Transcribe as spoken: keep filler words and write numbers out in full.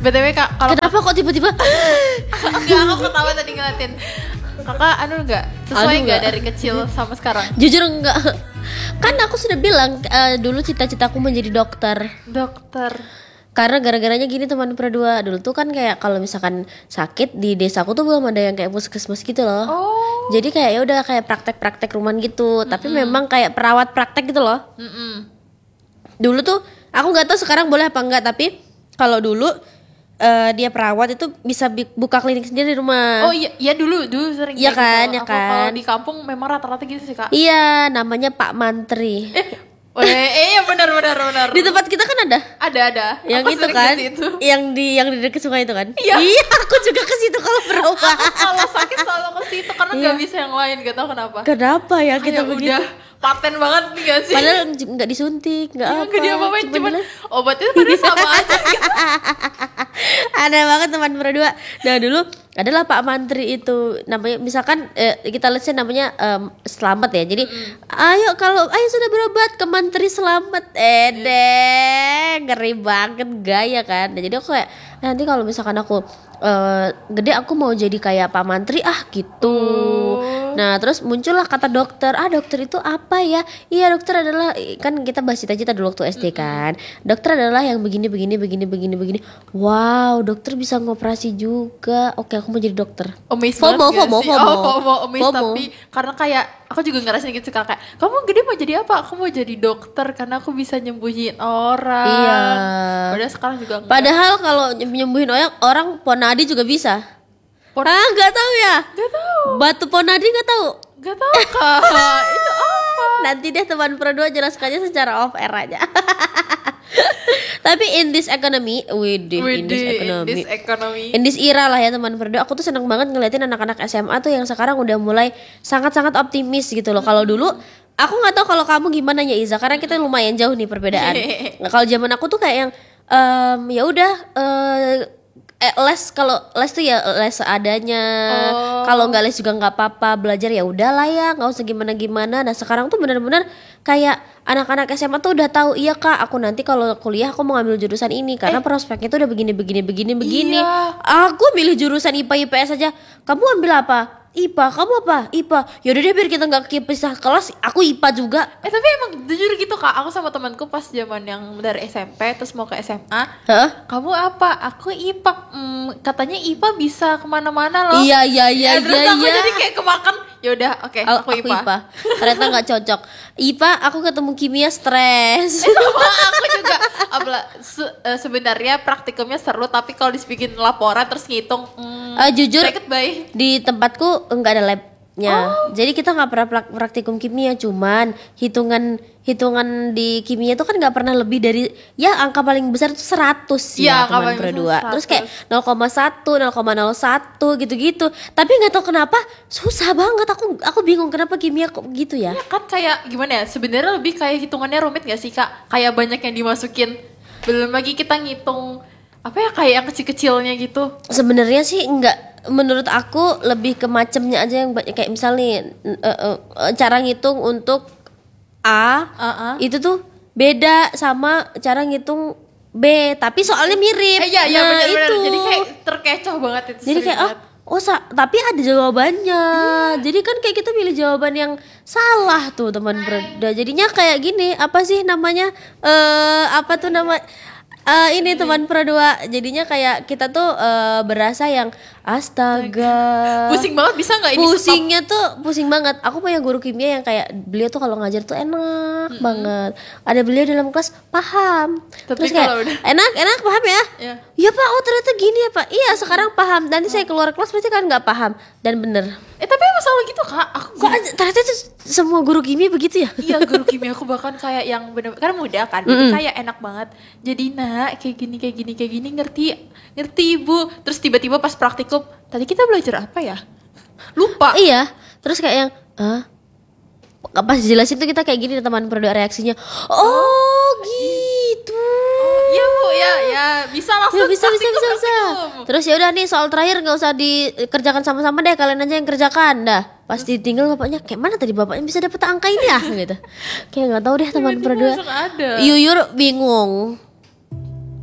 B T W Kak, kalau Kenapa kok tiba-tiba? enggak, aku ketawa tadi ngeliatin. Kakak anu enggak sesuai Anu enggak nggak? dari kecil sama sekarang? Jujur enggak. Kan aku sudah bilang uh, dulu cita-citaku menjadi dokter. Dokter. Karena gara-garanya gini teman berdua, dulu tuh kan kayak kalau misalkan sakit di desaku tuh belum ada yang kayak puskesmas gitu loh. Oh. Jadi kayak ya udah kayak praktek-praktek rumahan gitu, mm-hmm. tapi memang kayak perawat praktek gitu loh. Mm-mm. Dulu tuh aku nggak tahu sekarang boleh apa enggak, tapi kalau dulu uh, dia perawat itu bisa bi- buka klinik sendiri di rumah. Oh iya, iya dulu dulu sering Iya kayak kan, gitu. ya Aku kan. kalau di kampung memang rata-rata gitu sih Kak. Iya, namanya Pak Mantri. Oh, eh, iya benar benar benar. Di tempat kita kan ada. Ada ada. Yang Aku itu sering kan, ke situ. yang di yang di dekat sungai itu kan. Iya. Iya, aku juga ke situ kalau berobat. Kalau sakit selalu ke situ karena nggak Iya. bisa yang lain, gak tahu kenapa. Kenapa ya kita Kayak begitu? udah paten banget nih gak sih? Padahal nggak disuntik, nggak Ya, apa. nggak diapa-apain, Cuma cuman bilang, obatnya pada sama aja. aneh banget teman berdua. Nah dulu adalah Pak Mantri itu namanya, misalkan eh, kita lihat sih namanya em, Selamat ya. Jadi mm. ayo kalau ayo sudah berobat ke Mantri Selamat. Eh deh, ngeri banget gaya kan. Nah, jadi aku kayak nanti kalau misalkan aku eh, gede aku mau jadi kayak Pak Mantri ah gitu. Oh. Nah terus muncullah kata dokter. Ah dokter itu apa ya? Iya dokter adalah, kan kita bahas cita-cita dulu waktu S D kan. Dokter adalah yang begini begini begini begini begini. Wow, dokter bisa ngoperasi juga. Oke, aku mau jadi dokter. Omis FOMO, banget gak FOMO, sih? FOMO. Oh FOMO, omis. FOMO. Tapi karena kayak aku juga ngerasain gitu Kak, kayak kamu gede mau jadi apa? Aku mau jadi dokter karena aku bisa nyembuhin orang. Iya. Padahal sekarang juga enggak. Padahal kalau nyembuhin orang, orang Ponadi juga bisa. Pon- ah, nggak tahu ya? Gak tahu. Batu Ponadi nggak tahu? Gak tahu Kak. Itu apa? Nanti deh teman berdua jelaskannya secara off air aja. Tapi in this economy, widih, in this Widih, economy. in this economy. In this era lah ya teman berdua. Aku tuh seneng banget ngeliatin anak-anak S M A tuh yang sekarang udah mulai sangat-sangat optimis gitu loh. Kalau dulu aku nggak tahu kalau kamu gimana ya Iza, karena kita lumayan jauh nih perbedaan. Nah, kalau zaman aku tuh kayak yang em, ya udah eh, eh, les, kalau les tuh ya les seadanya. Oh. Kalau nggak les juga nggak apa-apa, belajar ya udahlah ya, nggak usah gimana-gimana. Nah sekarang tuh benar-benar kayak anak-anak S M A tuh udah tahu, iya Kak, aku nanti kalau kuliah aku mau ngambil jurusan ini karena Eh. prospeknya tuh udah begini begini begini begini. Iya. Aku milih jurusan I P A I P S aja. Kamu ambil apa? I P A. Kamu apa? I P A. Yaudah deh biar kita nggak pisah kelas. Aku I P A juga. Eh tapi emang jujur gitu Kak, aku sama temanku pas zaman yang dari S M P terus mau ke S M A. Hah? Kamu apa? Aku I P A. Hmm, katanya I P A bisa kemana-mana loh. Iya iya iya Ya, terus iya. aku iya. jadi kayak kemakan. Yaudah, oke, Aku, aku, I P A. Ternyata nggak cocok. I P A aku ketemu kimia stres. Sama aku juga. Apalagi se- eh, sebenarnya praktikumnya seru, tapi kalau dibikin laporan terus ngitung, hmm, Eh, jujur take it by. di tempatku nggak ada labnya. Jadi kita nggak pernah prak- praktikum kimia, cuman hitungan hitungan di kimia itu kan nggak pernah lebih dari, ya angka paling besar itu seratus Iya, ya angka teman paling besar berdua. Terus kayak seratus. nol koma satu, nol koma nol satu gitu-gitu. Tapi nggak tahu kenapa susah banget. Aku aku bingung kenapa kimia kok gitu ya. Ya kan kayak gimana ya? Sebenarnya lebih kayak hitungannya rumit gak sih Kak? Kayak banyak yang dimasukin. Belum lagi kita ngitung apa ya, kayak yang kecil-kecilnya gitu. Sebenarnya sih enggak, menurut aku lebih ke macamnya aja yang banyak, kayak misalnya nih, eh, eh, eh, cara ngitung untuk A Uh-uh. itu tuh beda sama cara ngitung B, tapi soalnya mirip. Eh iya iya Nah, benar-benar. itu. Jadi kayak terkecoh banget itu. Jadi sering kayak oh, banget. oh sa- tapi ada jawabannya. Jadi kan kayak kita pilih jawaban yang salah tuh teman bro. Jadinya kayak gini, apa sih namanya? Eh apa tuh nama? Eh ini teman pro dua. Jadinya kayak kita tuh eh, berasa yang astaga. Pusing banget, bisa nggak ini stop? Pusingnya tuh pusing banget. Aku punya guru kimia yang kayak beliau tuh kalau ngajar tuh enak mm-hmm. banget. Ada beliau dalam kelas paham. Tapi Terus kayak kalau udah- enak enak paham ya? Iya. Ya Pak, oh ternyata gini ya Pak. Iya sekarang paham. Nanti saya keluar kelas pasti kan nggak paham dan bener. Eh tapi emang selalu gitu Kak. Aku Kok ternyata tuh semua guru kimia begitu ya? iya guru kimia aku bahkan kayak yang bener karena muda kan, jadi Mm-mm. kayak enak banget. Jadi nak kayak gini kayak gini kayak gini ngerti ngerti ibu. Terus tiba-tiba pas praktikum, tadi kita belajar apa ya? Lupa. Iya. Terus kayak yang ah pas jelasin tuh kita kayak gini teman berdua reaksinya. Oh gitu. Iya bu ya ya bisa langsung. Ya bisa bisa praktikum, bisa bisa. praktikum. Terus ya udah nih soal terakhir nggak usah dikerjakan sama-sama deh, kalian aja yang kerjakan dah. Pas ditinggal bapaknya, kayak mana tadi bapaknya bisa dapet angka ini ya gitu. Kayak nggak tahu deh teman Tiba-tiba berdua. langsung ada. Yuyur bingung.